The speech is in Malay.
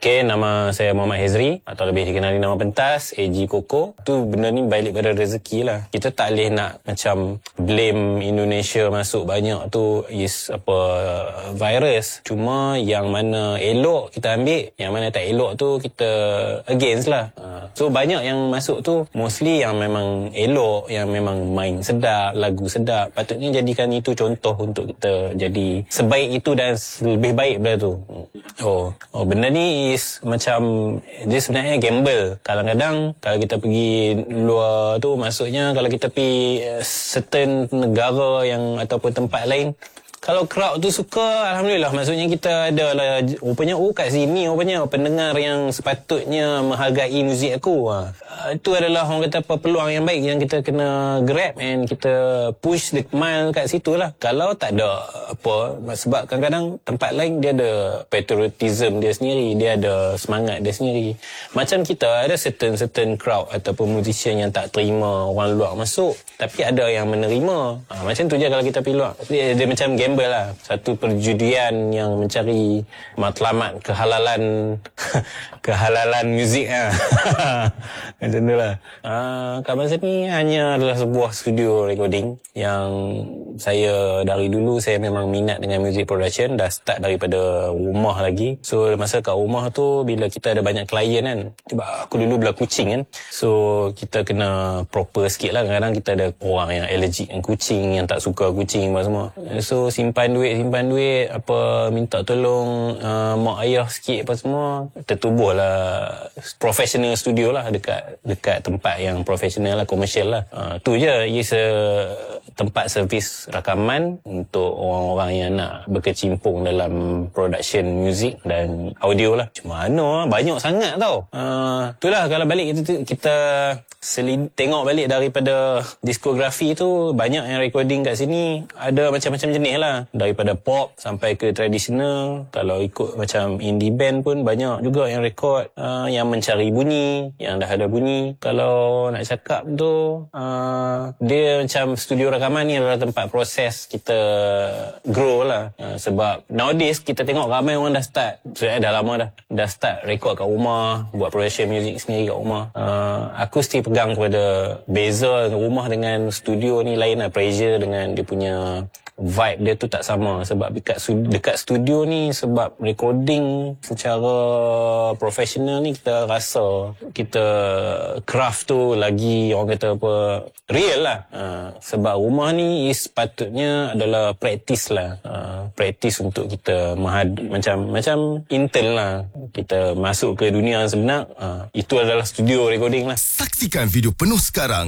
Okay, nama saya Muhammad Hezri atau lebih dikenali nama pentas AG Koko. Tu benda ni balik pada rezeki lah. Kita tak boleh nak macam blame Indonesia masuk banyak tu is virus. Cuma yang mana elok kita ambil, yang mana tak elok tu kita against lah. So banyak yang masuk tu mostly yang memang elok, yang memang main sedap, lagu sedap. Patutnya jadikan itu contoh untuk kita jadi sebaik itu dan lebih baik daripada tu. Benda ni macam dia sebenarnya gamble. Kadang-kadang kalau kita pergi luar tu, maksudnya kalau kita pergi certain negara yang ataupun tempat lain, kalau crowd tu suka, alhamdulillah, maksudnya kita ada lah, rupanya kat sini rupanya pendengar yang sepatutnya menghargai muzik aku. Itu adalah orang kata peluang yang baik yang kita kena grab and kita push the mile kat situ lah. Kalau tak ada sebab kadang-kadang tempat lain dia ada patriotism dia sendiri, dia ada semangat dia sendiri. Macam kita ada certain crowd ataupun musician yang tak terima orang luar masuk, tapi ada yang menerima. Macam tu je kalau kita pergi luar. Dia macam gamble lah. Satu perjudian yang mencari matlamat kehalalan muzik lah. Macam tu lah. Kat masa ni hanya adalah sebuah studio recording yang saya dari dulu saya memang minat dengan music production. Dah start daripada rumah lagi. So masa kat rumah tu bila kita ada banyak klien kan, aku dulu belah kucing kan, so kita kena proper sikit lah. Kadang-kadang kita ada orang yang allergic dengan kucing, yang tak suka kucing semua. So simpan duit minta tolong mak ayah sikit apa semua, tertubuh lah professional studio lah dekat tempat yang profesional lah, komersial lah. Tu je, tempat servis rakaman untuk orang-orang yang nak berkecimpung dalam production music dan audio lah. Cuma banyak sangat tau. Itulah kalau balik kita tengok balik daripada diskografi tu, banyak yang recording kat sini ada macam-macam jenis lah, daripada pop sampai ke tradisional. Kalau ikut macam indie band pun banyak juga yang record yang mencari bunyi, yang dah ada bunyi. Kalau nak cakap tu dia macam studio rakaman ni adalah tempat proses kita grow lah. Sebab nowadays kita tengok ramai orang dah start, dah lama dah start record kat rumah, buat production music sendiri kat rumah. Aku still pegang kepada beza rumah dengan studio ni lain lah. Pressure dengan dia punya vibe dia tu tak sama. Sebab dekat studio ni, sebab recording secara profesional ni, kita rasa kita craft tu lagi orang kata real lah. Sebab rumah ni patutnya adalah practice lah. Practice untuk kita macam intern lah. Kita masuk ke dunia sebenar, itu adalah studio recording lah. Saksikan video penuh sekarang